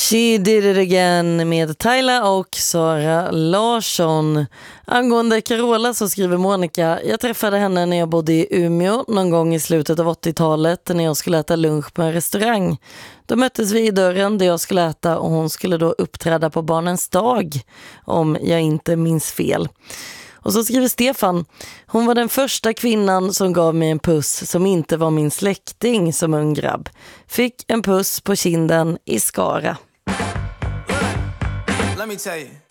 She did it again med Tyla och Sara Larsson. Angående Carola så skriver Monica: jag träffade henne när jag bodde i Umeå någon gång i slutet av 80-talet när jag skulle äta lunch på en restaurang. Då möttes vi i dörren där jag skulle äta och hon skulle då uppträda på Barnens dag, om jag inte minns fel. Och så skriver Stefan: hon var den första kvinnan som gav mig en puss som inte var min släkting som ung grabb. Fick en puss på kinden i Skara. Let me tell you.